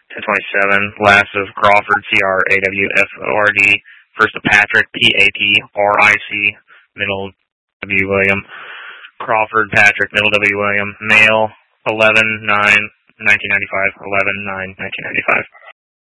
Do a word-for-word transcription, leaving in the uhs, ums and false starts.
ten twenty-seven, last of Crawford, C R A W F O R D, first of Patrick, P A T R I C, middle W. William, Crawford, Patrick, middle W. William, male, eleven nine nineteen ninety-five, eleven nine nineteen ninety-five.